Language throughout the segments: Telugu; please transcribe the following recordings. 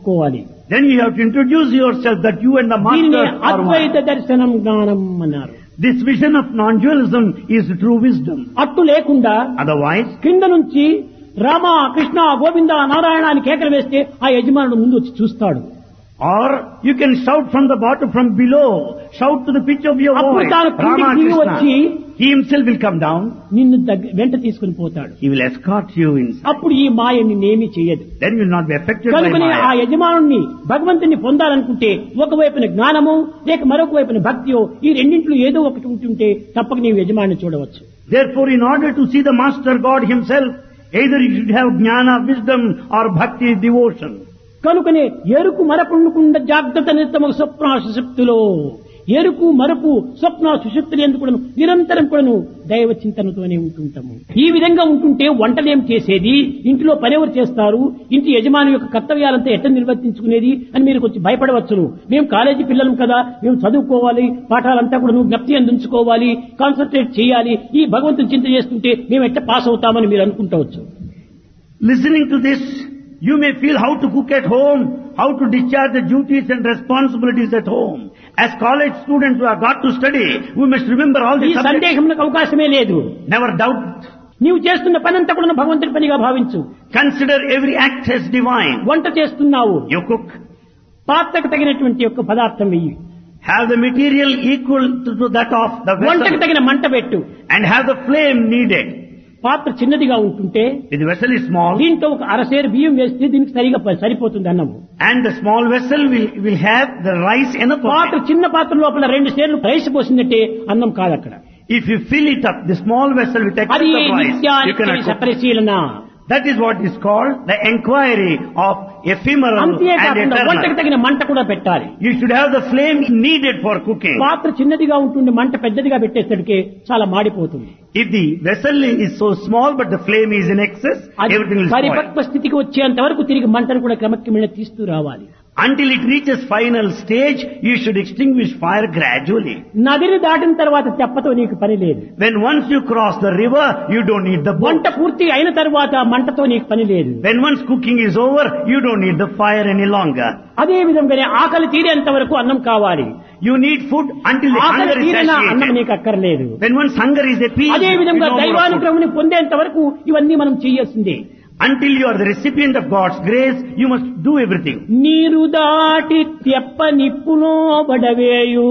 చెప్పుకోవాలి. Then you have to introduce yourself that you and the దీనిని master are అద్వైత one. దర్శనం జ్ఞానం అన్నారు. This vision of non-dualism is true wisdom. అట్టు లేకుండా Otherwise, కింద నుంచి రామ కృష్ణ గోవింద నారాయణ అని కేకలు వేస్తే ఆ యజమానుడు ముందు వచ్చి చూస్తాడు. or you can shout from the bottom, from below, shout to the pitch of your అప్పుడు voice, తాను Rama కిందికి దిగి వచ్చి Krishna. He himself will come down. నిన్ను వెంట తీసుకుని పోతాడు. He will escort you inside. అప్పుడు ఈ మాయ నిన్నేమీ చేయదు. Then you will not be affected by కనుకనే ఆ Maya. యజమానుణ్ణి భగవంతుని పొందాలనుకుంటే ఒకవైపున జ్ఞానము లేక మరొక వైపున భక్తియో ఈ రెండింటిలో ఏదో ఒకటి ఉంటుంటే తప్పక నీవు యజమాని చూడవచ్చు. Therefore, in order to see the Master God himself, either you should have jnana, wisdom, or bhakti, devotion. కనుకనే ఎరుకు మరపుండకుండా జాగ్రత్త నిత్తమ స్వప్న సుషుప్తిలో ఎరుకు మరపు స్వప్న సుషుప్తులు ఎందుకు నిరంతరం కూడాను దైవ చింతనతోనే ఉంటుంటాము. ఈ విధంగా ఉంటుంటే వంటలేం చేసేది, ఇంటిలో పనెవరు చేస్తారు, ఇంటి యజమాని యొక్క కర్తవ్యాలంతా ఎట్లా నిర్వర్తించుకునేది అని మీరు కొంచెం భయపడవచ్చును. మేము కాలేజీ పిల్లలం కదా, మేము చదువుకోవాలి, పాఠాలంతా కూడా జ్ఞప్తి అందించుకోవాలి, కాన్సన్ట్రేట్ చేయాలి, ఈ భగవంతుని చింత చేస్తుంటే మేము ఎట్లా పాస్ అవుతామని మీరు అనుకుంటవచ్చు. Listening to this, you may feel how to cook at home, how to discharge the duties and responsibilities at home. As college students who have got to study, we must remember all ఈ these subjects. సందేహమునకు అవకాశమే లేదు. Never doubt. నీవు చేస్తున్న పనంతా కూడా భగవంతుడి పనిగా భావించు. Consider every act as divine. వంట చేస్తున్నావు, You cook. పాత్రకు తగినటువంటి యొక్క పదార్థం వెయ్యి, Have the material equal to that of the వంటకు vessel. తగిన మంట పెట్టు. And have the flame needed. పాత్ర చిన్నదిగా ఉంటుంటే If the vessel is small, దీంట్లో ఒక అరసేరు బియ్యం వేస్తే దీనికి సరిపోతుంది అన్నము. and the small vessel will have the rice enough of పాత్ర it. చిన్న పాత్ర లోపల 2 సేర్లు రైస్ పోసిందంటే అన్నం కాదు అక్కడ. If you fill it up, the small vessel with excess అది of rice, you నిత్యానిత్య cannot cook. పరిశీలన. That is what is called the inquiry of ephemeral and అంతేకాకుండా వంటకు eternal. తగిన మంట కూడా పెట్టాలి. You should have the flame needed for cooking. పాత్ర చిన్నదిగా ఉంటుంది, మంట పెద్దదిగా పెట్టేసరికి చాలా మాడిపోతుంది. If the vessel is so small but the flame is in excess, అది everything will spoil. పరిపక్వ స్థితికి వచ్చేంత వరకు తిరిగి మంటను కూడా క్రమక్రమేణా తీస్తూ రావాలి. Until it reaches final stage, you should extinguish fire gradually. నదిని దాటిన తర్వాత తెప్పతో నీకు పని లేదు. When once you cross the river, you don't need the boat. వంట పూర్తి అయిన తర్వాత మంటతో నీకు పని లేదు. When once cooking is over, you don't need the fire any longer. అదే విధంగానే ఆకలి తీరేంత వరకు అన్నం కావాలి. You need food until the ఆకలి hunger is తీరినా అన్నం satiated. నీకు అక్కర్లేదు. When once hunger is appeased, అదే you విధంగా no more of food. దైవానుగ్రహముని పొందేంత వరకు ఇవన్నీ మనం చేయాల్సిందే. Until you are the recipient of God's grace, you must do everything. నీరు దాటి తెప్ప నిప్పులో బడవేయు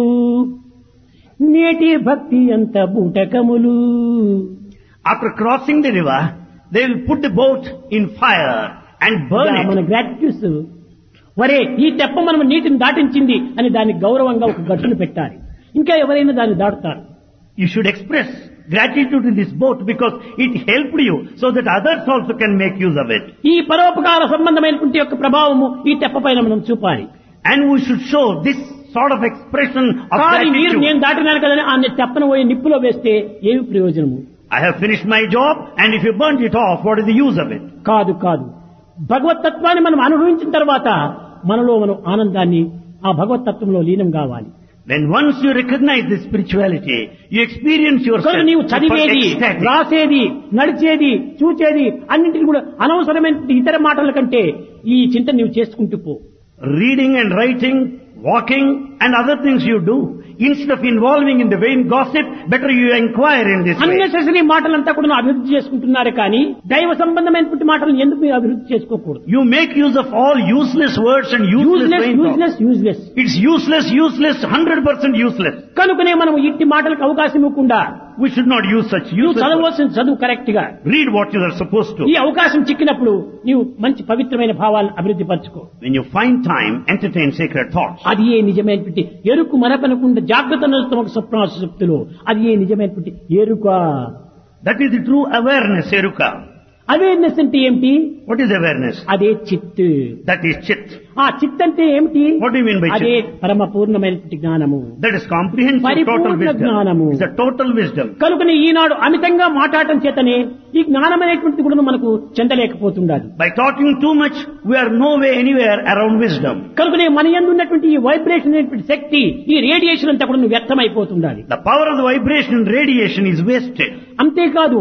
నేటి భక్తి అంత బూటకములు. After crossing the river, they will put the boat in fire and burn మన it. గ్రాట్యూస్ వరే ఈ తెప్ప మనం నీటిని దాటించింది అని దానికి గౌరవంగా ఒక గట్టును పెట్టాలి. ఇంకా ఎవరైనా దాన్ని దాటుతారు. You should express gratitude to this boat because it helped you so that others also can make use of it. ఈ పరోపకార సంబంధమైనటువంటి యొక్క ప్రభావము ఈ తెప్ప పైన మనం చూపాలి. And we should show this sort of expression of కానీ మీరు gratitude. నేను దాటినాను కదా ఆ తెప్పను పోయి నిప్పులో వేస్తే ఏమి ప్రయోజనము? I have finished my job and if you burnt it off, what is the use of it? కాదు కాదు. భగవతత్వాన్ని మనం అనుభవించిన తర్వాత మనలో మనం ఆనందాన్ని ఆ భగవతత్వంలో లీనం కావాలి. When once you recognize this spirituality, you experience కానీ yourself నీవు చదివేది, ecstatic. రాసేది, నడిచేది, చూచేది అన్నింటిని కూడా అనవసరమైన ఇతర మాటల కంటే ఈ చింత నీవు చేసుకుంటూ పో. Reading and writing, walking and other things you do. Instead of involving in the vain gossip, better you inquire in this way. Unnecessary మాటలంతా కూడా అభివృద్ధి చేసుకుంటున్నారు కానీ దైవ సంబంధమైనటువంటి మాటలను ఎందుకు మీరు అభివృద్ధి చేసుకోకూడదు? You make use of all useless words and useless vain talk. Useless. It's useless, 100% useless. కనుకనే మనం ఇట్టి మాటలకు అవకాశం ఇవ్వకుండా We should not use such నువ్వు useless words. చదవలసిన చదువు కరెక్ట్ గా Read what you are supposed to. ఈ అవకాశం చిక్కినప్పుడు నీవు మంచి పవిత్రమైన భావాలను అభివృద్ధి పరచుకో. When you find time, entertain sacred thoughts. అది ఏ నిజమైనటువంటి ఎరుకు మరపనకుండా జాగ్రత్త నిలుస్తాం స్వప్నాశక్తులు. అది ఏ నిజమైనటువంటి ఎరుక. That is the true awareness, Eruka. Awareness అంటే ఏమిటి? What is awareness? అదే చిత్. That is Chit. ఆ చిత్ అంటే ఏమిటి? What do you mean by అదే Chit? పరమ పూర్ణమైనటువంటి జ్ఞానము. That is comprehensive total పరిపూర్ణ wisdom. జ్ఞానము. It's a total wisdom. కనుకనే ఈనాడు అమితంగా మాట్లాడటం చేతనే ఈ జ్ఞానం అనేటువంటిది కూడా మనకు చెందలేకపోతుండాలి. By talking too much, we are no way anywhere around wisdom. కనుకనే మన యందు ఉన్నటువంటి ఈ వైబ్రేషన్ అనేటువంటి శక్తి, ఈ రేడియేషన్ అంతా కూడా వ్యర్థమైపోతుండాలి. The power of the vibration and radiation is wasted. అంతేకాదు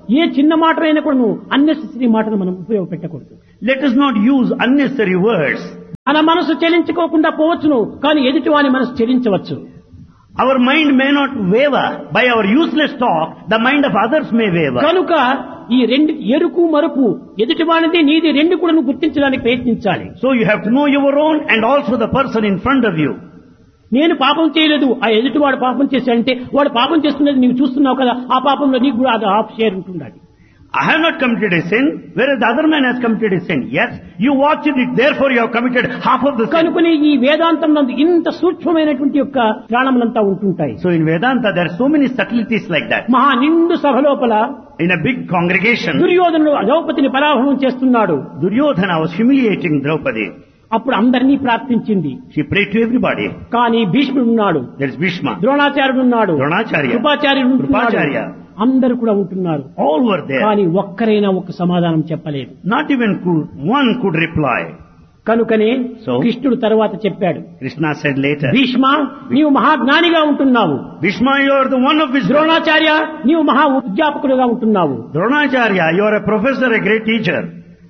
ఏ చిన్న మాటలైనా కూడా అన్నెసెసరీ మాటలు మనం ఉపయోగపెట్టకూడదు. Let us not use unnecessary words. మన మనసు చెలించుకోకుండా పోవచ్చును, కానీ ఎదుటి వాని మనసు చెలించవచ్చు. Our mind may not waver. By our useless talk, the mind of others may waver. కనుక ఈ రెండు ఎరుకు మరుపు ఎదుటి వానిది నీది రెండు కూడా నువ్వు గుర్తించడానికి ప్రయత్నించాలి. So you have to know your own and also the person in front of you. నేను పాపం చేయలేదు, ఆ ఎదుటి వాడు పాపం చేశాడంటే వాడు పాపం చేస్తున్నది నీవు చూస్తున్నావు కదా, ఆ పాపంలో నీకు కూడా అది హాఫ్ షేర్ ఉంటుండాలి. I have not committed a sin, whereas the other man has committed a sin. Yes, you watched it, therefore you have committed half of the sin. కనుకని ఈ వేదాంతం నందు ఇంత సూక్ష్మమైనటువంటి యొక్క ప్రాణములంతా ఉంటుంటాయి. So in Vedanta there are so many subtleties like that. మహా నిండు సభ లోపల In a big congregation, దుర్యోధనుడు ద్రౌపదిని పరాభవం చేస్తున్నాడు. Duryodhana was humiliating Draupadi. అప్పుడు అందరినీ ప్రార్థించింది. She prayed to everybody. కానీ భీష్ముడు ఉన్నాడు, There is Bhishma, ద్రోణాచార్యుడు ఉన్నాడు, Dronacharya, కృపాచార్యుడు ఉంటున్నాడు, Krupacharya. అందరూ కూడా ఉంటున్నారు. All were there. కానీ ఒక్కరైనా ఒక సమాధానం చెప్పలేదు. Not even one could reply. కనుకనే So? కృష్ణుడు తర్వాత చెప్పాడు, Krishna said later, భీష్మ నీవు మహాజ్ఞానిగా ఉంటున్నావు, Bhishma, you are the one of wisdom. Dronacharya నీవు మహా అధ్యాపకుడుగా ఉంటున్నావు. Dronacharya, you are a professor, a great teacher.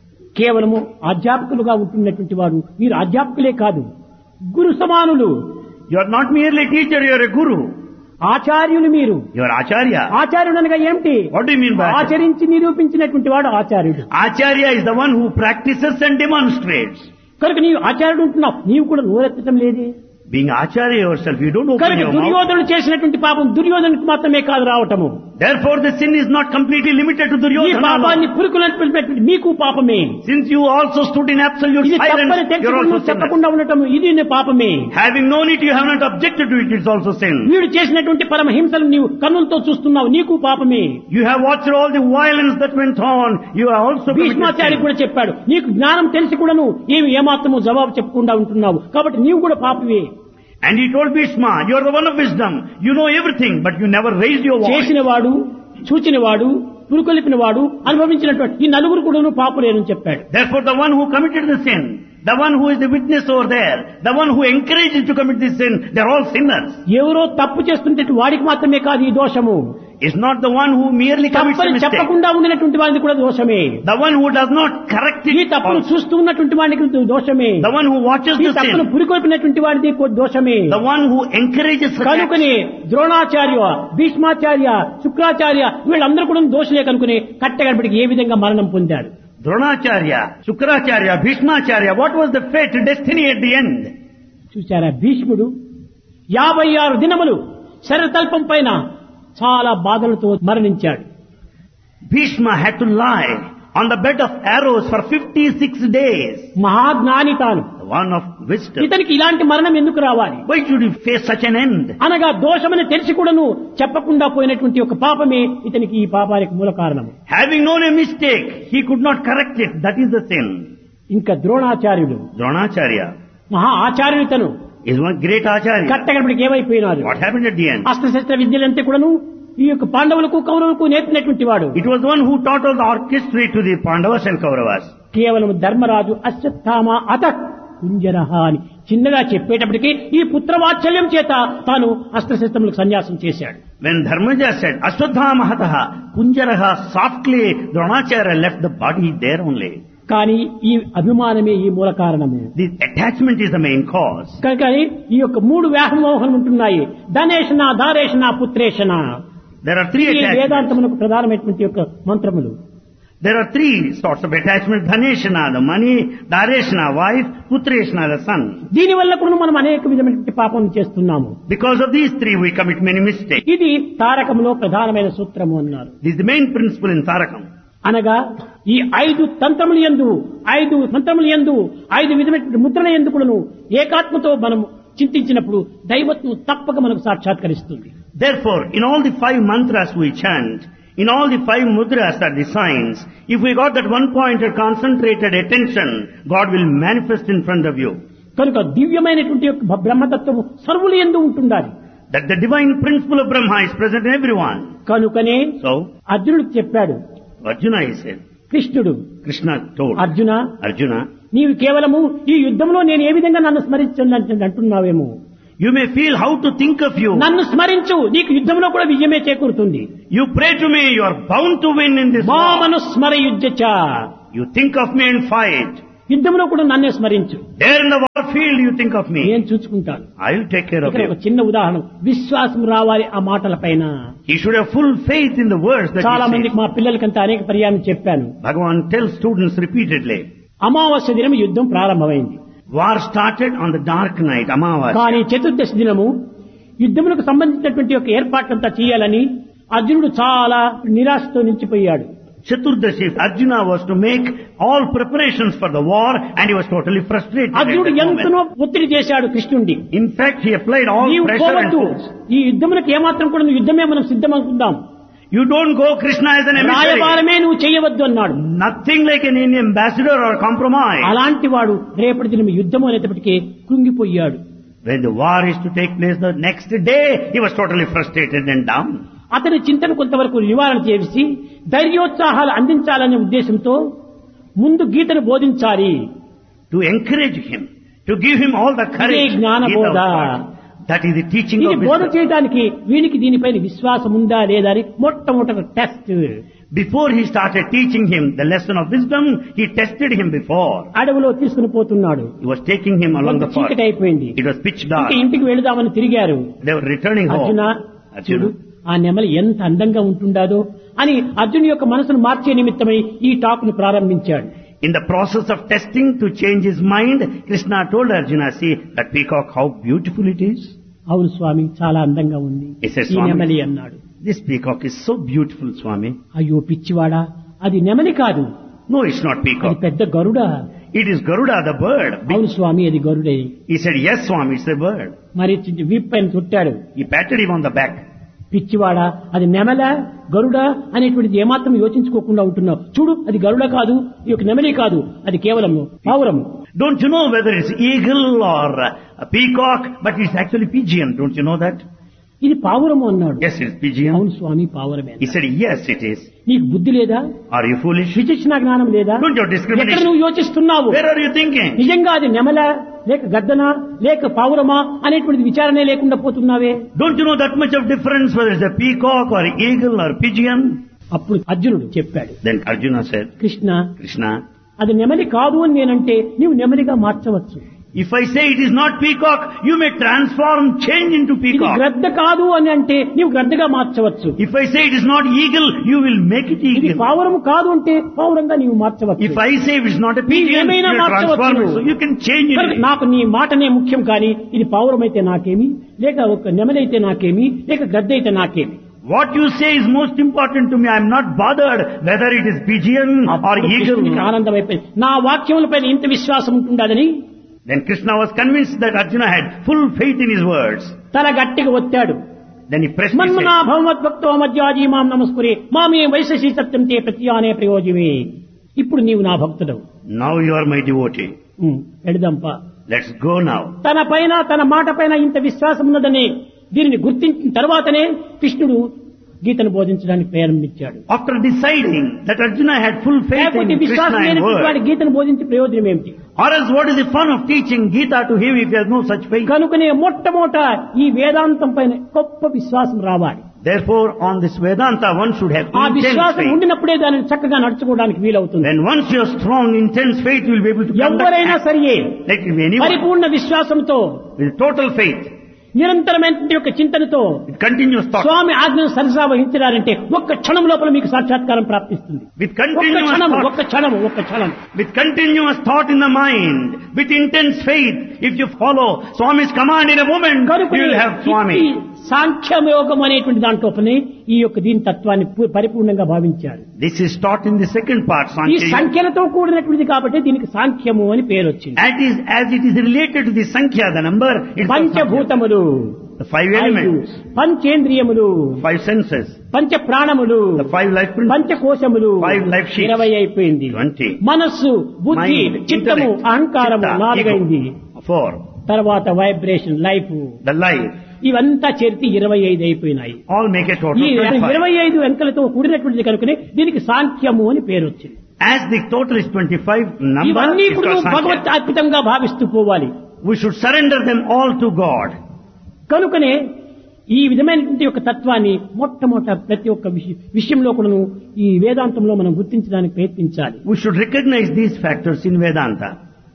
కేవలము అధ్యాపకులుగా ఉంటున్నటువంటి వారు మీరు అధ్యాపకులే కాదు, గురు సమానులు. You are not merely a teacher, you are a guru. ఆచార్యులు మీరు. You are Acharya. ఆచార్యుడు అనగా ఏమిటి? What do you mean by Acharya? ఆచరించి నిరూపించినటువంటి వాడు ఆచార్యుడు. Acharya is the one who practices and demonstrates. కనుక నీవు ఆచార్యుడు ఉంటున్నావు, నీవు కూడా నోరెత్తడం లేదే. Being Acharya yourself, you don't open కనుక your mouth. దుర్యోధనుడు చేసినటువంటి పాపం దుర్యోధనుడికి మాత్రమే కాదు రావటము. Therefore the sin is not completely limited to ఈ Duryodhana. పాపాన్ని పురుకులటువంటి మీకు పాపమే. Since you also stood in absolute ఇది silence, తప్పని you are తెలుసుకుని also sinner. చెప్పకుండా ఉండటం ఇది నీ పాపమే. Having known it, you have not objected to it, it's also sin. వీడు చేసినటువంటి పరమహింసలు నీవు కన్నులతో చూస్తున్నావు, నీకు పాపమే. You have watched all the violence that went on, you have also committed Bhishmacharya sin. కూడా చెప్పాడు, నీకు జ్ఞానం తెలిసి కూడాను ఏమాత్రము జవాబు చెప్పకుండా ఉంటున్నావు, కాబట్టి నీవు కూడా పాపమే. And he told Bhishma, you are the one of wisdom, you know everything, but you never raised your voice. చేసినవాడు, చూచినవాడు, పురుకొలిపినవాడు, అనుభవించినటువంటి ఈ నలుగురు కూడాను పాపులేనని చెప్పాడు. Therefore the one who committed the sin, the one who is the witness over there, the one who encourages to commit this sin, they are all sinners. ఎవరో తప్పు చేస్తుంటే వాడికి మాత్రమే కాదు ఈ దోషము. It's not the one who merely commits a తప్పని mistake. చెప్పకుండా ఉండినటువంటి వాడికి కూడా దోషమే. The one who does not correct ఈ it, తప్పును also. చూస్తూ ఉన్నటువంటి వాడికి దోషమే. The one who watches ఈ the తప్పును sin, పురికొల్పినటువంటి వాడికి దోషమే. the one who encourages such acts. కనుకనే ద్రోణాచార్య, భీష్మాచార్య, శుక్రాచార్య వీళ్ళందరూ కూడా దోషులే కనుకనే కట్టగడపడికి ఏ విధంగా మరణం పొందాడు. Dronacharya, Shukracharya, Bhishmacharya, what was the fate, destiny at the end? చూశారా, భీష్ముడు 56 దినములు శరతల్పం పైన చాలా బాధలతో మరణించాడు. Bhishma had to lie on the bed of arrows for 56 days. మహాజ్ఞాని తాను, The one of wisdom. ఇతనికి ఇలాంటి మరణం ఎందుకు రావాలి? Why should he face such an end? అనగా దోషమని తెలిసి కూడాను చెప్పకుండా పోయినటువంటి ఒక పాపమే ఇతనికి ఈ పాపానికి మూల కారణము. Having known a mistake, he could not correct it. That is the sin. ఇంకా ద్రోణాచార్యుడు, Dronacharya మహా ఆచార్యుడు తను, is one great Acharya. కట్టగడపడికి ఏమైపోయినారు? What happened at the end? అస్త్రశస్త్ర విద్యలంతా కూడాను ఈ యొక్క పాండవులకు కౌరవులకు నేర్పినటువంటి వాడు. It was one who taught all the orchestra to the Pandavas and Kauravas. కేవలం ధర్మరాజు అశ్వత్థామ అత కుంజరహ అని చిన్నగా చెప్పేటప్పటికీ ఈ పుత్రవాత్సల్యం చేత తాను అస్త్రశస్త్రములకు సన్యాసం చేశాడు. When Dharmaja said, Ashwadhama hataha, Kunjaraha, softly Dronacharya left the body there only. కానీ ఈ అభిమానమే ఈ మూల కారణము. This attachment is the main cause. కనుక ఈ యొక్క 3 వ్యామోహం ఉంటున్నాయి, ధనేషణ, ధారేషణ, పుత్రేషణ. There are 3 ఈ attachments. వేదాంతమునకు ప్రధానమైనటువంటి యొక్క మంత్రములు. There are 3 sorts of attachment. Dhaneshana, the money, Dareshana, wife, Putreshana, the son. దీనివల్ల కూడా మనం అనేక విధమైనటువంటి పాపం చేస్తున్నాము. Because of these 3 we commit many mistakes. ఇది తారకంలో ప్రధానమైన సూత్రము అన్నారు. This is the main principle in Tarakam. అనగా ఈ 5 తంత్రములు యందు, 5 మంత్రములు యందు, 5 విధమైనటువంటి ముద్రల యందు కూడాను ఏకాత్మతో మనం చింతించినప్పుడు దైవత్వం తప్పక మనకు సాక్షాత్కరిస్తుంది. Therefore, in all the 5 mantras we chant, in all the 5 mudras are the signs, if we got that one pointed concentrated attention, God will manifest in front of you. కనుక దివ్యమైనటువంటి యొక్క బ్రహ్మతత్వము సర్వుల యందు ఉంటుండాలి. That the divine principle of Brahma is present in everyone. కనుకనే So, అర్జునుడికి చెప్పాడు Arjuna, he said, కృష్ణుడు, Krishna told అర్జున Arjuna, నీవు కేవలము ఈ యుద్ధంలో నేను ఏ విధంగా నన్ను స్మరించండి అంటున్నావేమో, You may feel how to think of you. నన్ను స్మరించు, నీకు యుద్ధంలో కూడా విజయమే చేకూరుతుంది. You pray to me, you are bound to win in this war. మామను స్మరయుజ్యచ, You think of me and fight. యుద్ధంలో కూడా నన్నే స్మరించు, There in the war field you think of me. నేను చూసుకుంటాను. I will take care of ఇక్కడ ఒక you. చిన్న ఉదాహరణ, విశ్వాసం రావాలి ఆ మాటల పైన. He should have full faith in the words that చాలా he మందికి says. మా పిల్లలకంతా అనేక పర్యాయం చెప్పాను. Bhagavan tells students repeatedly. అమావాస్య దినం యుద్ధం ప్రారంభమైంది. War started on the dark night, Amavasya. కానీ చతుర్దశి దినము యుద్ధములకు సంబంధించినటువంటి ఒక ఏర్పాట్లంతా చేయాలని అర్జునుడు చాలా నిరాశతో నిలిచిపోయాడు. Chaturdashi, Arjuna was to make all preparations for the war and he was totally frustrated at అర్జునుడు that ఎంతనో moment. ఒత్తిడి చేశాడు కృష్ణుడి. In fact, he applied all నీవు pressure and పోవద్దు, force. ఈ యుద్ధములకు ఏమాత్రం కూడా నువ్వు యుద్ధమే మనం సిద్ధమనుకుందాం, You don't go Krishna as an emissary. రాయబారమే నువ్వు చేయవద్దు అన్నాడు. Nothing like an ambassador or compromise. అలాంటి వాడు రేపటి దినం యుద్ధం అనేటప్పటికీ కృంగిపోయాడు. When the war is to take place the next day, he was totally frustrated and down. అతని చింతన కొంతవరకు నివారణ చేసి ధైర్యోత్సాహాలు అందించాలనే ఉద్దేశంతో ముందు గీతను బోధించాలి. To encourage him, to give him all the courage. ఇదే జ్ఞాన Gita బోధ. taught. That is the teaching ఇది of బోధ wisdom. చేయడానికి వీనికి దీనిపైన విశ్వాసం ఉందా లేదా అని మొట్టమొదటి test. Before he started teaching him the lesson of wisdom, he tested him before. అడవిలో తీసుకుని పోతున్నాడు. He was taking him along the path. చీకటి అయిపోయింది. It was pitch dark. ఇంకా ఇంటికి వెళదామని తిరిగారు. They were returning Arjuna home. చూడు, ఆ నెమలి ఎంత అందంగా ఉంటుండాదో అని అర్జున్ యొక్క మనసును మార్చే నిమిత్తమై ఈ టాక్ ను ప్రారంభించాడు. In the process of testing to change his mind, Krishna told Arjuna, see that peacock, how beautiful it is. అవును స్వామి, చాలా అందంగా ఉంది He said, ఈ "Swami, నెమలి అన్నాడు. this peacock is so beautiful, Swami. అయ్యో పిచ్చివాడా, అది నెమలి కాదు, No, it's not అది peacock. పెద్ద గరుడ. It is Garuda, the bird. అవును స్వామి, అది గరుడే. He said, yes, Swami, it's a bird. మరి వీప్ పైన చుట్టాడు. He patted him on the back. పిచ్చివాడా, అది నెమల గరుడ అనేటువంటిది ఏమాత్రం యోచించుకోకుండా ఉంటున్నావు. చూడు, అది గరుడ కాదు, ఈ యొక్క నెమలి కాదు, అది కేవలం పావురము. Don't you know whether it's eagle or a peacock, but it's actually pigeon. Don't you know that? ఇది పావురము అన్నాడు. Yes, it's pigeon. అవును స్వామి, పావురమే. He said, yes, it is. నీకు బుద్ధి లేదా? Are you foolish? విచక్షణ జ్ఞానం లేదా? Don't you have ఎక్కడ discrimination? నువ్వు యోచిస్తున్నావు? Where are you thinking? నిజంగా అది నెమల లేక గద్దనా లేక పావురమా అనేటువంటి విచారణే లేకుండా పోతున్నావే. Don't you know that much of difference whether it's a peacock or eagle or pigeon? అప్పుడు అర్జునుడు చెప్పాడు, Then Arjuna said, Krishna, Krishna, అది నెమలి కాదు అని నేనంటే నీవు నెమలిగా మార్చవచ్చు. if I say it is not peacock, you may transform, change into ఇది peacock. గ్రద్ద కాదు అని అంటే నీవు గ్రద్దగా మార్చవచ్చు. If I say it is not eagle, you will make it ఇది eagle. పావురము కాదు అంటే పావురంగా నీవు మార్చవచ్చు. If I say it is not a pigeon, you ఏమైనా transform it. మార్చవచ్చు. So you can change కనుక it. నాకు నీ మాటనే ముఖ్యం, కానీ ఇది పావురమైతే నాకేమి, లేక ఒక నెమలైతే నాకేమి, లేక గ్రద్ద అయితే నాకేమి. What you say is most important to me. I am not bothered whether it is pigeon or eagle. కృష్ణునికి ఆనందం అయిపోయింది. నా వాక్యములపైన ఇంత విశ్వాసం ఉంటుండదని Then Krishna was convinced that Arjuna had full faith in his words. తల గట్టిగా ఒత్తాడు. Then he pressed his మన్మనా head. భగవద్భక్తో మధ్యాజీ మాం నమస్కురే మామే వైశసి సత్యం తే ప్రత్యానే ప్రయోజమే. ఇప్పుడు నీవు నా భక్తుడవు. Now you are my devotee. ఎడదంపా. Let's go now. తన పైన తన మాట పైన ఇంత విశ్వాసం ఉన్నదని దీనిని గుర్తించిన తర్వాతనే కృష్ణుడు గీతను బోధించడానికి ప్రారంభించాడు. After deciding that Arjuna had full faith లేకపోతే in విశ్వాసం Krishna and లేనటువంటి వాడి word, గీతను బోధించే ప్రయోజనం ఏమిటి? or else what is the fun of teaching Gita to him if he has no such faith? కనుకనే మొట్టమొదట ఈ వేదాంతం పైన గొప్ప విశ్వాసం రావాలి. Therefore, on this Vedanta, one should have ఆ intense విశ్వాసం faith. ఉండినప్పుడే దానిని చక్కగా నడుచుకోవడానికి వీలవుతుంది. When once you have strong, intense faith, you will be able to conduct ఎవరైనా acts. సరియే Let it be anyone. పరిపూర్ణ విశ్వాసంతో With total faith, నిరంతరమైన యొక్క చింతనతో with continuous thought, స్వామి ఆజ్ఞను సరసా వహించారంటే ఒక్క క్షణం లోపల మీకు సాక్షాత్కారం ప్రాప్తిస్తుంది. with ఒక్క continuous క్షణం thought, ఒక్క క్షణం ఒక్క క్షణం. with continuous thought in the mind, with intense faith, if you follow Swami's command in a moment, you will have Swami. సాంఖ్యయోగం అనేటువంటి దాంట్లోపనే ఈ యొక్క దీని తత్వాన్ని పరిపూర్ణంగా భావించారు. This is taught in the second part, ఈ Sankhya Yoga. సంఖ్యలతో కూడినటువంటిది కాబట్టి దీనికి సాంఖ్యము అని పేరు వచ్చింది. As it is related to the Sankhya, the number, it's called Sankhya. పంచభూతములు, The 5 elements, పంచేంద్రియములు, 5 senses, పంచ ప్రాణములు, the 5 life principles, పంచకోశములు 5 life sheets, 20 అయిపోయింది. 20. మనస్సు, బుద్ధి, Mind, చిత్తము, intellect, అహంకారము chitta, 4 అయింది. ego, 4. తర్వాత వైబ్రేషన్, లైఫ్, The life, ఇవంతా చేర్చి 25 అయిపోయినాయి. all make a total ఈ 25. 25 అంకెలతో కూడినటువంటిది కనుకనే దీనికి సాంఖ్యము అని పేరు వచ్చింది. As the total is 25, number ఇవన్నీ is ఇప్పుడు called భగవత్ Sankhya. అద్భుతంగా భావిస్తూ పోవాలి. We should surrender them all to God. కనుకనే ఈ విధమైనటువంటి యొక్క తత్వాన్ని మొట్టమొదట ప్రతి ఒక్క విషయంలో కూడా ఈ వేదాంతంలో మనం గుర్తించడానికి ప్రయత్నించాలి. We should recognize these factors in Vedanta.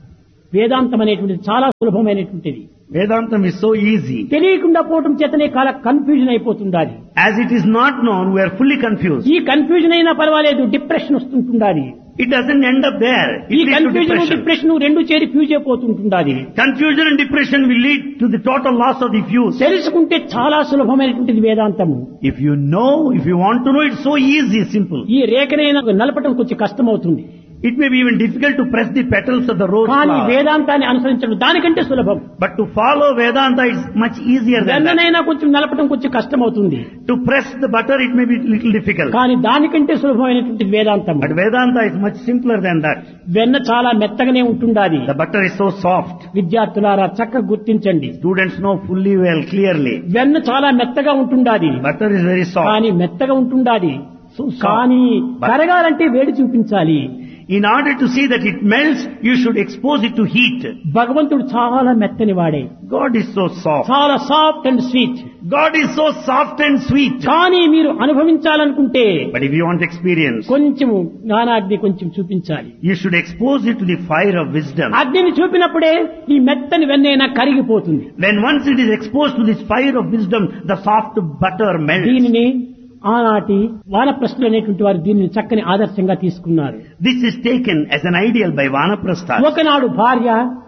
వేదాంతం అనేటువంటిది చాలా సులభమైనటువంటిది. Vedantam is so easy. తెలియకుండా పోవటం చేతనే చాలా confusion అయిపోతుండాలి. As it is not known, we are fully confused. ఈ కన్ఫ్యూజన్ అయినా పర్వాలేదు, depression వస్తుంటుండాలి. It doesn't end up there. ఈ It leads to confusion depression. Depression రెండు చేరి fuse అయిపోతుంటుండాలి. Confusion and depression will lead to the total loss of the fuse. తెలుసుకుంటే చాలా సులభమైనటువంటిది వేదాంతము. If you know, if you want to know, it's so easy, simple. ఈ రేఖనైనా నలపటం కొంచెం కష్టం అవుతుంది. It may be even difficult to press the petals of the rose కానీ flower. వేదాంతాన్ని అనుసరించడం దానికంటే సులభం. But to follow Vedanta is much easier than that. వెన్ననైనా కొంచెం నలపటం కొంచెం కష్టం అవుతుంది. To press the butter, it may be little difficult. కానీ దానికంటే సులభమైనటువంటి వేదాంతం. But Vedanta is much simpler than that. వెన్న చాలా మెత్తగానే ఉంటుండాలి. The butter is so soft. విద్యార్థులారా చక్కగా గుర్తించండి. Students know fully well, clearly. వెన్న చాలా మెత్తగా ఉంటుండాలి. Butter is very soft. కానీ మెత్తగా ఉంటుండాలి. So soft. కానీ కరగాలంటే వేడి చూపించాలి. In order to see that it melts, you should expose it to heat. భగవంతుడు చాలా మెత్తని వాడే. God is so soft. చాలా soft and sweet. God is so soft and sweet. కానీ మీరు అనుభవించాలనుకుంటే But if you want experience, కొంచెం జ్ఞానాగ్ని కొంచెం చూపించాలి. you should expose it to the fire of wisdom. అగ్నిని చూపినప్పుడే ఈ మెత్తని వెన్నైనా కరిగిపోతుంది. When once it is exposed to this fire of wisdom, the soft butter melts. దీనిని ఆనాటి వానప్రస్థులు అనేటువంటి వారు దీనిని చక్కని ఆదర్శంగా తీసుకున్నారు. This is taken as an ideal by Vanaprastha. ఒకనాడు భార్య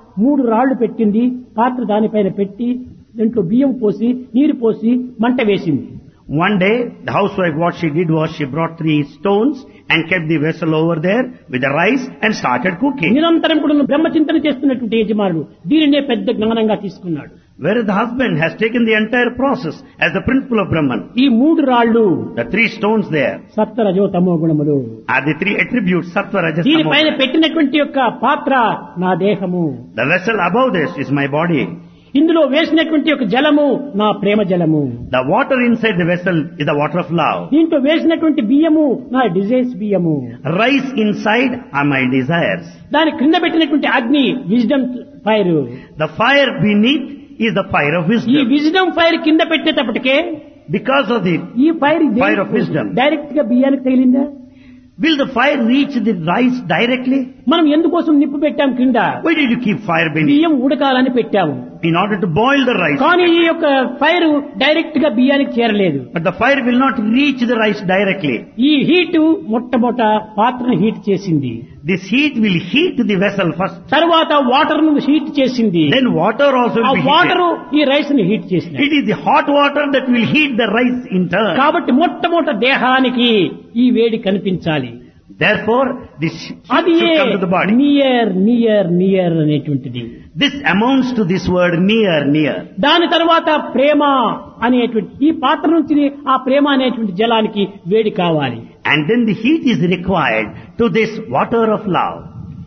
3 రాళ్లు పెట్టింది, పాత్ర దానిపైన పెట్టి దాంట్లో బియ్యం పోసి నీరు పోసి మంట వేసింది. One day, the housewife, what she did was she brought 3 stones and kept the vessel over there with the rice and started cooking. నిరంతరం కూడా బ్రహ్మచింతన చేస్తున్నటువంటి యజమానుడు దీనినే పెద్ద జ్ఞానంగా తీసుకున్నాడు. Whereas the husband has taken the entire process as the principle of Brahman. ఈ 3 రాళ్లు The 3 stones there సత్వ రజో తమో గుణములు. are the 3 attributes, sattva, rajas, దీనిపైన tamo. పెట్టినటువంటి యొక్క పాత్ర నా దేహము. The vessel above this is my body. ఇందులో వేసినటువంటి యొక్క జలము నా ప్రేమ జలము. The water inside the vessel is the water of love. దీంట్లో వేసినటువంటి బియ్యము నా డిజైర్స్ బియ్యము. Rice inside are my desires. దాని క్రింద పెట్టినటువంటి అగ్ని wisdom fire. The fire beneath is the fire of ఈ wisdom. విజ్డమ్ ఫైర్ కింద పెట్టేటప్పటికే Because of the ఈ fire Fire of wisdom. Direct గా బియ్యానికి తగిలిందా? will the fire reach the rice directly? మనం ఎందుకోసం నిప్పు పెట్టాం క్రింద? Why did you keep fire beneath? బియ్యం ఉడకాలని పెట్టాము. In order to boil the rice. కానీ ఈ యొక్క ఫైర్ డైరెక్ట్ గా బియ్యానికి చేరలేదు. But the fire will not reach the rice directly. ఈ హీట్ మొట్టమొదట పాత్రను హీట్ చేసింది. This heat will heat the vessel first. తర్వాత వాటర్ ను హీట్ చేసింది. Then water also ఆ will be వాటర్ heated. ఈ రైస్ ని హీట్ చేసింది. It is the hot water that will heat the rice in turn. కాబట్టి మొట్టమొదట దేహానికి ఈ వేడి కనిపించాలి. Therefore, this heat అది should come to the body. Near near near అనేటువంటిది. This amounts to this word near, near. దాని తర్వాత ప్రేమ అనేటువంటి ఈ పాత్ర నుంచి ఆ ప్రేమ అనేటువంటి జలానికి వేడి కావాలి. And then the heat is required to this water of love.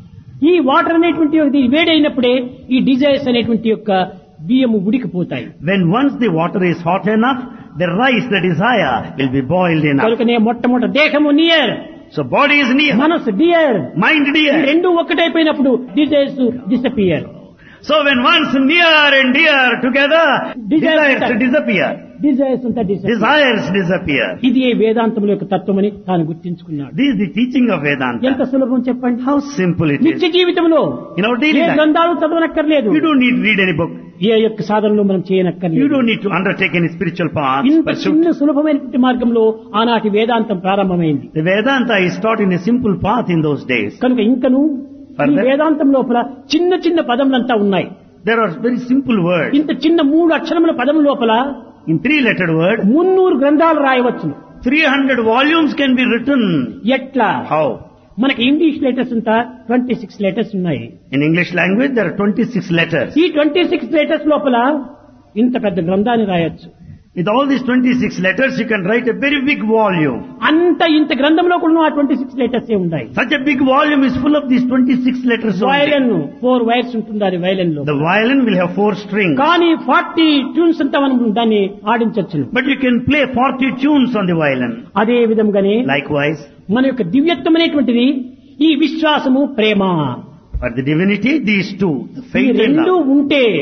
ఈ వాటర్ అనేటువంటి ఇది వేడి అయినప్పుడే ఈ డిజైర్స్ అనేటువంటి యొక్క బియ్యము ఉడికిపోతాయి. When once the water is hot enough, the rice, the desire, will be boiled enough. కనుకనే మొట్టమొదటి దేహము near, So body is near, మనసు డియర్, mind dear. రెండు ఒక్కటైపోయినప్పుడు desires disappear. So when once near and dear together, desires disappear. Desires అంతా డిసపియర్. Desires disappear. ఇది ఏ వేదాంతముల యొక్క తత్వమని తాను గుర్తించుకున్నాడు. This is the teaching of Vedanta. ఎంత సులభం చెప్పండి. How simple it నిత్య is. జీవితంలో In our daily A life, గ్రంథాలు చదవనక్కర్లేదు. you don't need to read any book. ఏ యొక్క సాధనలు మనం You చేయనక్కర్లేదు. don't need to undertake any spiritual path. ఇంత Pursue. చిన్న సులభమైనటువంటి మార్గంలో ఆనాటి వేదాంతం ప్రారంభమైంది. The Vedanta is taught in a simple path in those days. కనుక ఇంకను ఈ Further? వేదాంతం లోపల చిన్న చిన్న పదములంతా ఉన్నాయి. There are very simple words. ఇంత చిన్న 3 అక్షరముల పదం లోపల In 3-lettered word, 300 గ్రంథాలు రాయవచ్చు. 300 volumes can be written. ఎట్లా? How? మనకి ఇంగ్లీష్ లెటర్స్ అంతా 26 లెటర్స్ ఉన్నాయి. In English language, there are 26 letters. ఈ 26 లెటర్స్ లోపల ఇంత పెద్ద గ్రంథాన్ని రాయొచ్చు. With all these 26 letters, you can write a very big volume. ఇంత గ్రంథంలో కూడా ఆ 26 లెటర్స్ ఉన్నాయి. Such a big volume is full of these 26 letters only. Violin 4 wires ఉంటుంది అది వయలిన్ లో. The violin will have 4 strings. కానీ 40 ట్యూన్స్ అంతా మనం దాన్ని ఆడించవచ్చు. But you can play 40 tunes on the violin. అదే విధంగానే Likewise, మన యొక్క దివ్యత్వం అనేటువంటిది ఈ విశ్వాసము ప్రేమ for the divinity, these two, the ఈ faith and రెండు love. ఉంటే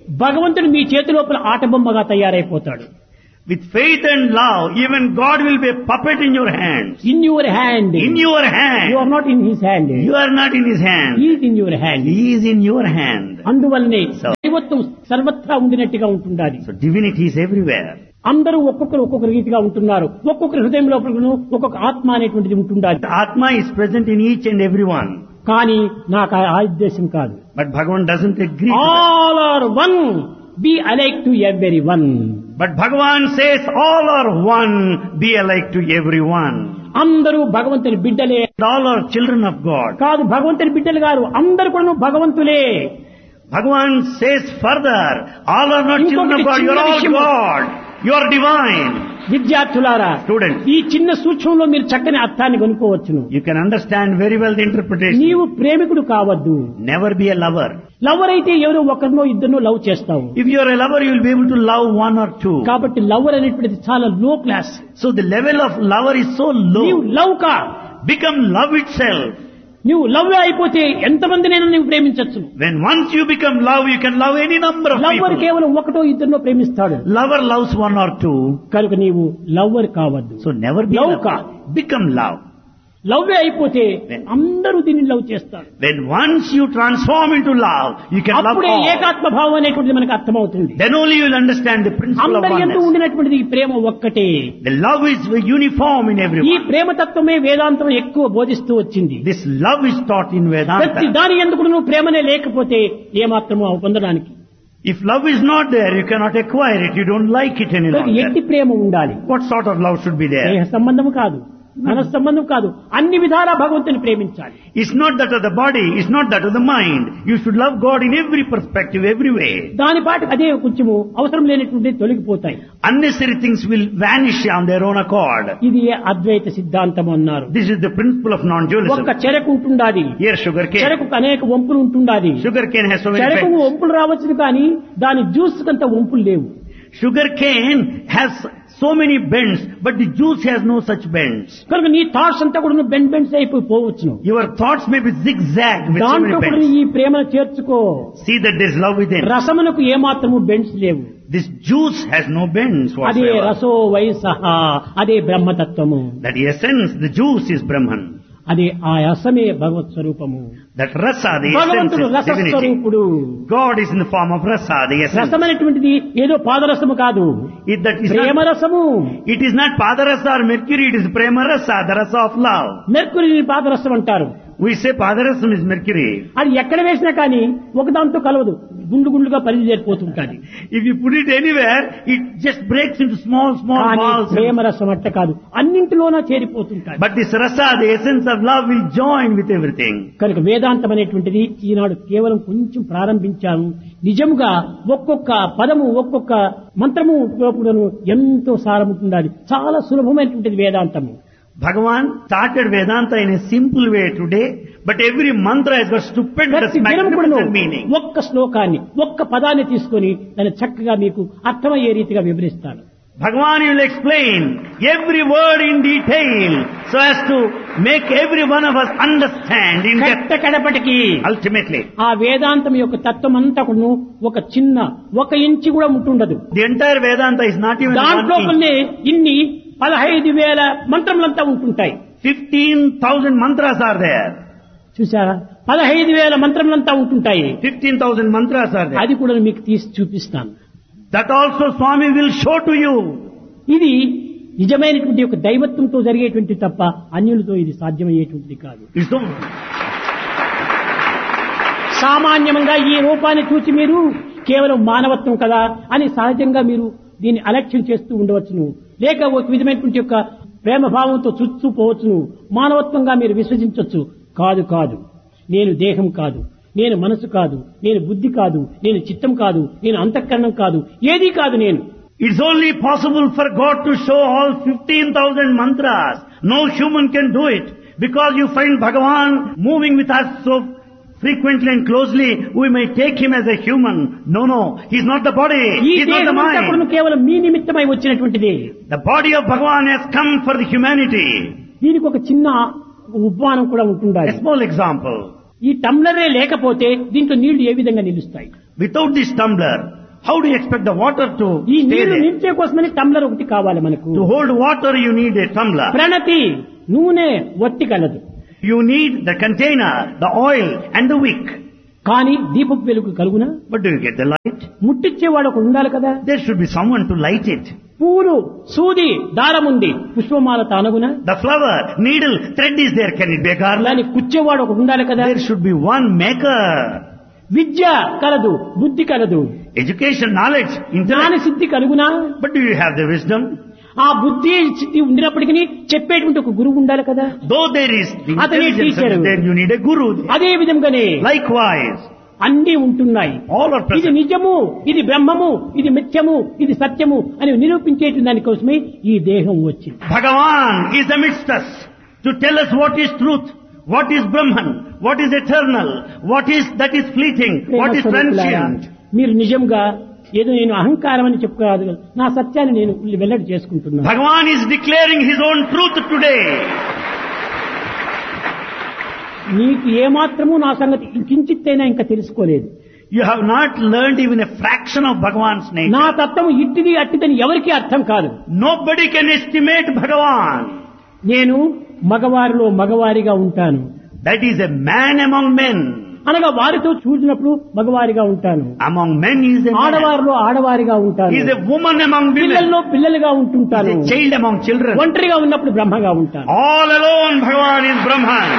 భగవంతుడు మీ చేతి లోపల ఆటబొమ్మగా తయారైపోతాడు. With faith and love, even God will be a puppet in your hands. In your hand. In your hand. You are not in his hand. You are not in his hand. He is in your hand. He is in your hand. అందువల్లనే So- దైవత్వం సర్వత్రా ఉండినట్టుగా ఉంటుండాలి. So divinity is everywhere. అందరూ ఒక్కొక్కరు ఒక్కొక్క రీతిగా ఉంటున్నారు. ఒక్కొక్కరి హృదయం లోపల ఒక్కొక్క ఆత్మ అనేటువంటిది ఉంటుండాలి. The Atma is present in each and every one. కానీ నాకు ఆ ఉద్దేశం కాదు. But Bhagavan doesn't agree to that. All are one. Be alike to everyone. But Bhagavan says all are one, be alike to everyone. అందరూ భగవంతుని బిడ్డలే. All are children of God. కాదు భగవంతుని బిడ్డలు గారు అందరూ కూడా భగవంతులే. Bhagavan says further, all are not children of God, you are all God. You are divine. విద్యార్థులారా, Students, ఈ చిన్న సూక్ష్మంలో మీరు చక్కని అర్థాన్ని కనుక్కోవచ్చును. you can understand very well the interpretation. నీవు ప్రేమికుడు కావద్దు. Never be a lover. Lover అయితే ఎవరో ఒకరినో ఇద్దరినో లవ్ చేస్తావు. If you are a lover, you will be able to love one or two. కాబట్టి లవర్ అనేటువంటిది చాలా లో class. So the level of lover is so నీవు low. లవ్ కా. Become love itself. నువ్వు లవ్ అయిపోతే ఎంతమందినైనా నువ్వు ప్రేమించచ్చు. When once you become love, you can love any number of lover people. కేవలం ఒకటో ఇద్దరినో ప్రేమిస్తాడు. Lover loves one or two. కనుక నీవు లవ్వర్ కావద్దు. So never be Love love. ka. Become love. Love అయిపోతే అందరూ దీన్ని లవ్ చేస్తారు. When once you transform into love, you can love అప్పుడే all. ఏకాత్మ భావం అనేటువంటిది మనకు అర్థమవుతుంది. Then only you will understand the principle of అందరి యందు oneness. ఉండినటువంటిది ఈ ప్రేమ ఒక్కటే. The love is uniform in ఈ everyone. ప్రేమతత్వమే వేదాంతం ఎక్కువ బోధిస్తూ వచ్చింది. This love is taught in ప్రతి Vedanta. దాని ఎందుకు నువ్వు ప్రేమనే లేకపోతే ఏమాత్రమో పొందడానికి If love is not there, you cannot acquire it. You don't like it any ఎట్టి longer. ప్రేమ ఉండాలి. What sort of love should be దేహ there? సంబంధం కాదు, మన సంబంధం కాదు, అన్ని విధాలా భగవంతుని ప్రేమించాలి. It's not that of the body, it's not that of the mind. You should love God in every perspective, every way. దాని పాటు అదే కొంచెము అవసరం లేనటువంటి తొలగిపోతాయి. Unnecessary things will vanish on their own accord. ఇది అద్వైత సిద్ధాంతం అన్నారు. This is the principle of non-dualism. ఒక్క చెరకు ఉంటుండాది. Here sugar cane. చెరకు అనేక వంపులు ఉంటుండాది. Sugar cane has so many చెరకు effects. వంపులు రావచ్చు కానీ దాని జ్యూస్ కంత వంపులు లేవు. Sugar cane has so many bends, but the juice has no such bends. కనుక నీ థాట్స్ అంతా కూడా బెండ్స్ అయిపోవచ్చు. Your thoughts may be zigzag with so దాంట్లో many కూడా bends. ఈ ప్రేమను చేర్చుకో. See that there is love within. రసమునకు ఏమాత్రము బెండ్స్ లేవు. This juice has no bends అదే whatsoever. రసో వయసహ, అదే బ్రహ్మతత్వము. That essence, the juice is Brahman. అదే ఆ రసమే భగవత్ స్వరూపము. That rasa, the essence భగవంతుడు is divinity. రసస్వరూపుడు. God is in the form of rasa, the essence. రసమైనటువంటిది ఏదో పాదరసము కాదు, That is ప్రేమ not, రసము. it is not padarasa or mercury, it is prema rasa, the rasa of love. మెర్కురీని పాదరసం అంటారు. We say padarasam is mercury. అది ఎక్కడ వేసినా కానీ ఒకదాంతో కలవదు, గుండు గుండుగా పరిచేరిపోతుంటాది. If you put it anywhere, it just breaks into small కానీ balls. ప్రేమ రసం అట్ట కాదు, అన్నింటిలోనా చేరిపోతుంటాది. But this rasa, the essence of love, will join with everything. కనుక వేదాంతం అనేటువంటిది ఈనాడు కేవలం కొంచెం ప్రారంభించాము. నిజంగా ఒక్కొక్క పదము ఒక్కొక్క మంత్రము కూడాను ఎంతో సారముంటుండాలి. చాలా సులభమైనటువంటిది వేదాంతము. Bhagavan started Vedanta in a simple way today, but every mantra has got stupendous, ప్రతి దినం కూడాను magnificent meaning. ఒక్క శ్లోకాన్ని ఒక్క పదాన్ని తీసుకొని దాన్ని చక్కగా మీకు అర్థమయ్యే రీతిగా వివరిస్తాను. Bhagavan will explain every word in detail so as to make every one of us understand in depth. కడపటికి Ultimately, ఆ వేదాంతం యొక్క తత్వం అంతా కూడా ఒక చిన్న 1 ఇంచు కూడా ఉంటుండదు. the entire Vedanta is not even 1 దాంట్లో inch. కొన్ని ఇన్ని 15,000 మంత్రములంతా ఉంటుంటాయి. 15,000 mantras are there. చూసారా, 15,000 మంత్రములంతా ఉంటుంటాయి. 15,000 mantras are there. అది కూడా మీకు తీసి చూపిస్తాను. That also Swami will show to you. ఇది నిజమైనటువంటి ఒక దైవత్వంతో జరిగేటువంటి తప్ప అన్యులతో ఇది సాధ్యమయ్యేటువంటిది కాదు. It's so, సామాన్యంగా ఈ రూపాన్ని చూసి మీరు కేవలం మానవత్వం కదా అని సహజంగా మీరు దీన్ని అలక్ష్యం చేస్తూ ఉండవచ్చును, లేక ఒక విధమైనటువంటి యొక్క ప్రేమ భావంతో చూస్తూ పోవచ్చును, మానవత్వంగా మీరు విశ్వసించవచ్చు. కాదు కాదు, నేను దేహం కాదు, నేను మనసు కాదు, నేను బుద్ధి కాదు, నేను చిత్తం కాదు, నేను అంతఃకరణం కాదు, ఏదీ కాదు నేను. it's only possible for God to show all 15,000 mantras. No human can do it. Because you find Bhagavan moving with us so frequently and closely, we may take him as a human. No, he's not the body, ఈ he's not the దేహమంతా కూడా mind. కేవలం మీ నిమిత్తమై వచ్చినటువంటిది. The body of Bhagavan has come for the humanity. దీనికి ఒక చిన్న ఉపమానం కూడా ఉంటుండాలి. A small example. ఈ టంబ్లరే లేకపోతే దీంట్లో నీళ్లు ఏ విధంగా నిలుస్తాయి? Without this tumbler, How do you expect the water to ఈ stay నీళ్లు there? నించే కోసమని టంబ్లర్ ఒకటి కావాలి మనకు. To hold water, you need a tumbler. ప్రణతి నూనె వట్టి కలదు, You need the container, the oil, and the wick. కానీ దీపపు వెలుగు కలుగునా? But do you get the light? ముట్టించేవాడు ఒకడు ఉండాలి కదా. There should be someone to light it. పూలు సూది దారం ఉంది, పుష్పమాల తానగునా? The flower, needle, thread is there. Can it be a garland? దాన్ని కుచ్చేవాడు ఒకడు ఉండాలి కదా. There should be one maker. విద్య కలదు, బుద్ధి కలదు, Education, knowledge, జ్ఞాన intellect. Siddhi కలుగునా? But do you have the wisdom? ఆ బుద్ధి సిద్ధి ఉండినప్పటికీ చెప్పేటువంటి ఒక గురువు ఉండాలి కదా. Though there is the Atane intelligence teacher. there, you need a guru. అదే విధంగానే Likewise, అన్ని ఉంటున్నాయి. all are ఇది present. నిజము, ఇది బ్రహ్మము, ఇది మిథ్యము, ఇది సత్యము అని నిరూపించేటువంటి దానికోసమే ఈ దేహం వచ్చింది. Bhagavan is amidst us to tell us what is truth, what is Brahman, what is eternal, what is that is fleeting, what is transient. మీరు నిజంగా ఏదో నేను అహంకారం అని చెప్పుకోరాదు, నా సత్యాన్ని నేను వెల్లడి చేసుకుంటున్నాను. Bhagavan is declaring his own truth today. నీకు ఏమాత్రము నా సంగతి కించిత్తైనా ఇంకా తెలుసుకోలేదు. You have not learned even a fraction of Bhagavan's నా nature. తత్వము ఇట్టిది అట్టిదని ఎవరికీ అర్థం కాదు. Nobody can estimate Bhagavan. నేను మగవారిలో మగవారిగా ఉంటాను, That is a man among men. అనగా వారితో చూసినప్పుడు మగవారిగా ఉంటాను, Among men he is a man. ఆడవారిలో ఆడవారిగా ఉంటాను, He is a woman among women. పిల్లల్లో పిల్లలుగా He ఉంటుంటాను, is a child among children. ఒంటరిగా ఉన్నప్పుడు బ్రహ్మగా ఉంటాను. All alone Bhagavan is Brahman.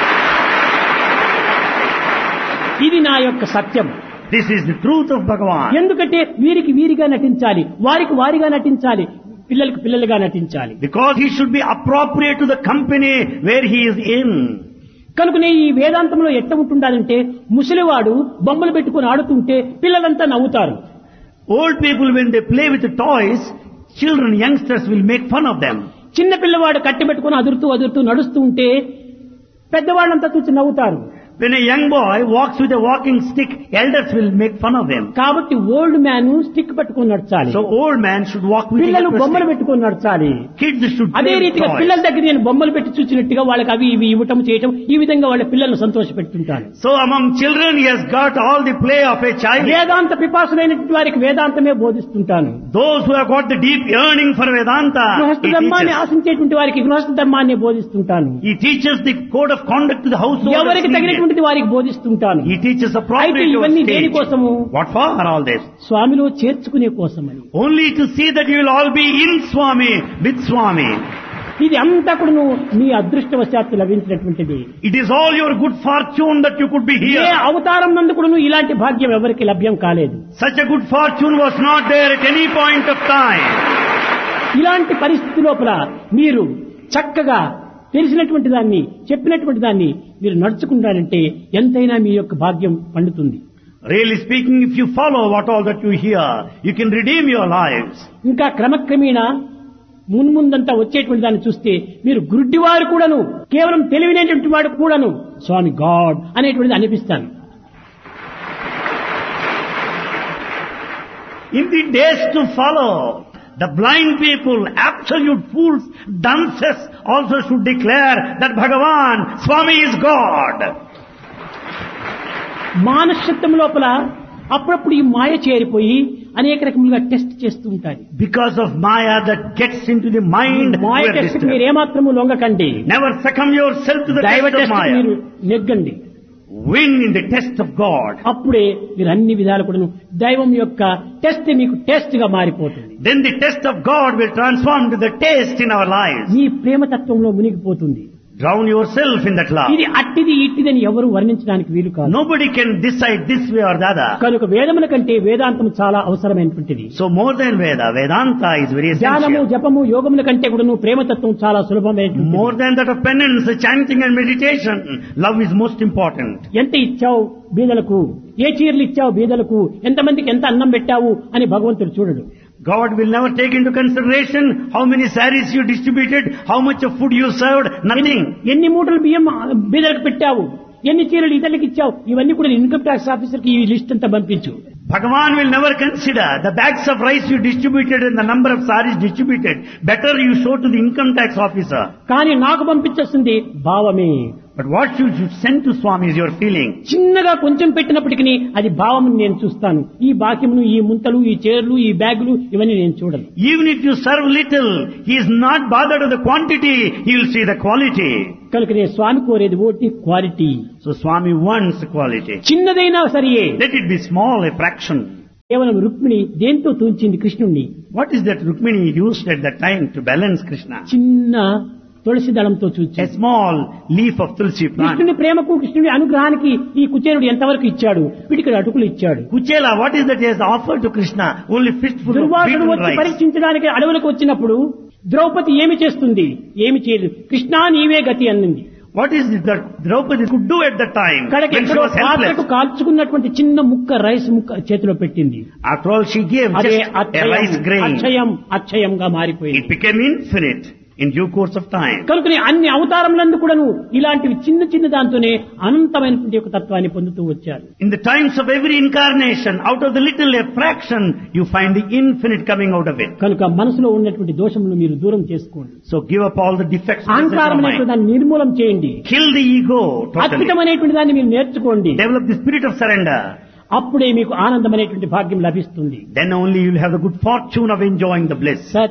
ఇది నా యొక్క సత్యం. This is the truth of Bhagavan. ఎందుకంటే వీరికి వీరిగా నటించాలి, వారికి వారిగా నటించాలి, పిల్లలకు పిల్లలుగా నటించాలి. Because he should be appropriate to the company where he is in. కనుకనే ఈ వేదాంతంలో ఎట్ట ఉంటుండాలంటే ముసలివాడు బొమ్మలు పెట్టుకుని ఆడుతుంటే పిల్లలంతా నవ్వుతారు. Old people, when they play with the toys, children, youngsters will make fun of them. చిన్న పిల్లవాడు కట్టి పెట్టుకుని అదురుతూ అదురుతూ నడుస్తూ ఉంటే పెద్దవాళ్ళంతా చూసి నవ్వుతారు. When a young boy walks with a walking stick, elders will make fun of him. కాబట్టి ఓల్డ్ మ్యాన్ స్టిక్ పట్టుకుని నడచాలి, So old man should walk with పిల్లలు a బొమ్మలు stick. పెట్టుకుని నడచాలి. Kids should అదే play with రీతిగా toys. పిల్లల దగ్గర నేను బొమ్మలు పెట్టి చూసినట్టుగా వాళ్ళకి అవి ఇవి ఇవ్వటం చేయటం, ఈ విధంగా వాళ్ళ పిల్లలను సంతోష పెడుతుంటాను. So among children he has got all the play of a child. వేదాంత పిపాసులైనటువంటి వారికి వేదాంతమే బోధిస్తుంటాను. Those who have got the deep yearning for Vedanta, గృహస్థ he ధర్మాన్ని teaches. ఆశించేటువంటి వారికి గృహస్థ ధర్మాన్ని బోధిస్తుంటాను. He teaches the code of conduct to the household. ఎవరికి తగినటువంటిది వారికి బోధిస్తుంటాను. He teaches అయితే appropriate to ఇవన్నీ a దేని stage. కోసము? What for all this? స్వామిలో చేర్చుకునే కోసమని. Only to see that you will all be in Swami, with Swami. ఇది అంతా కూడా నీ అదృష్టవశాత్తు లభించినటువంటిది. It is all your good fortune that you could be A here. అవతారం నందు కూడా ఇలాంటి భాగ్యం ఎవరికి లభ్యం కాలేదు. Such a good fortune was not there at any point of time. ఇలాంటి పరిస్థితి లోపల మీరు చక్కగా తెలిసినటువంటి దాన్ని చెప్పినటువంటి దాన్ని మీరు నడుచుకుంటారంటే ఎంతైనా మీ యొక్క భాగ్యం పండుతుంది. Really speaking, if you follow what all that you hear, you can redeem your lives. ఇంకా క్రమక్రమేణా మున్ముందంతా వచ్చేటువంటి దాన్ని చూస్తే మీరు గుడ్డివారు కూడాను, కేవలం తెలివినటువంటి వాడు కూడాను స్వామి గాడ్ అనేటువంటిది అనిపిస్తాను. In the days to follow, the blind people, absolute fools, dunces also should declare that Bhagavan, Swami is God. మానసత్వం లోపల అప్పుడప్పుడు ఈ మాయ చేరిపోయి అనేక రకములుగా టెస్ట్ చేస్తూ ఉంటాయి. Because of Maya that gets into the mind, Maya we are test disturbed. మీరు ఏమాత్రము లొంగకండి. Never succumb yourself to the దైవ test of టెస్ట్ Maya. మీరు నెగ్గండి. Win in the test of God. అప్పుడే మీరు అన్ని విధాలు కూడా దైవం యొక్క టెస్ట్ మీకు టెస్ట్ గా మారిపోతుంది. Then the test of God will transform to the taste in our lives. మీ ప్రేమతత్వంలో మునిగిపోతుంది. Drown yourself in that love. ఇది అట్టిది ఇట్టిదని ఎవరు వర్ణించడానికి వీలు కాదు. Nobody can decide this way or the other. కనుక వేదముల కంటే వేదాంతం చాలా అవసరమైనటువంటిది. So more than Veda, Vedanta is very ధ్యానము essential. జపము యోగముల కంటే కూడా ప్రేమతత్వం చాలా సులభమైనటువంటిది. More than that of penance, chanting and meditation, love is most important. ఎంత ఇచ్చావు బీదలకు, ఏ చీరలు ఇచ్చావు బీదలకు, ఎంతమందికి ఎంత అన్నం పెట్టావు అని భగవంతుడు చూడడు. God will never take into consideration how many saris you distributed, how much of food you served, nothing. ఎన్ని మూటలు బియ్యం బీదలకు పెట్టావు, ఎన్ని చీరలు ఇతరులకు ఇచ్చావు, ఇవన్నీ కూడా ఇన్కమ్ ట్యాక్స్ ఆఫీసర్కి ఈ లిస్ట్ అంతా పంపించు. Bhagavan will never consider the bags of rice you distributed and the number of saris distributed. Better you show to the income tax officer. కానీ నాకు పంపించేస్తుంది భావమే, But what you should send to Swami is your feeling. చిన్నగా కొంచెం పెట్టినప్పటికీ అది భావం నేను చూస్తాను. ఈ బాక్యమును, ఈ ముంతలు, ఈ చైర్లు, ఈ బ్యాగులు ఇవన్నీ నేను చూడను. Even if you serve little, he is not bothered with the quantity, he will see the quality. కనుక నేను స్వామి కోరేది ఓటి quality. So Swami wants quality. చిన్నదైనా సరియే. Let it be small, a fraction. కేవలం రుక్మిణి దేంతో తూంచింది కృష్ణుణ్ణి? What is that Rukmini used at that time to balance Krishna? చిన్న తులసి దళంతో A చూచి small leaf of tulsi plant. కృష్ణుని ప్రేమకు, కృష్ణుని అనుగ్రహానికి ఈ కుచేరుడు ఎంతవరకు ఇచ్చాడు? వీటికి అటుకులు ఇచ్చాడు. Kuchela, what is that he has offered to Krishna? Only fistful of Durvasudu beaten వచ్చి rice. పరీక్షించడానికి అడవులకు వచ్చినప్పుడు ద్రౌపది ఏమి చేస్తుంది? ఏమి చేయలేదు. కృష్ణా నీవే గతి అన్నింది. What is it that Draupadi could do at that time కడకి when she was పాత్రకు helpless? కాల్చుకున్నటువంటి చిన్న ముక్క రైస్ ముక్క చేతిలో పెట్టింది. After all, she gave అదే just a rice grain. అక్షయంగా మారిపోయింది. It became infinite in due course of time. కనుకనే అన్ని అవతారములందు కూడాను ఇలాంటివి చిన్న చిన్న దాంతోనే అనంతమైనటువంటి ఒక తత్వాన్ని పొందుతూ వచ్చారు. In the times of every incarnation, out of the little a fraction, you find the infinite coming out of it. కనుక మనసులో ఉన్నటువంటి దోషములను మీరు దూరం చేసుకోండి. So give up all the defects of the అహంకారం mind. అనేటువంటి దాన్ని నిర్మూలం చేయండి. Kill the ego totally. అద్భుతమైనటువంటి దాన్ని మీరు నేర్చుకోండి. Develop the spirit of surrender. అప్పుడే మీకు ఆనందమైనటువంటి భాగ్యం లభిస్తుంది. Then only you will have the good fortune of enjoying the bliss.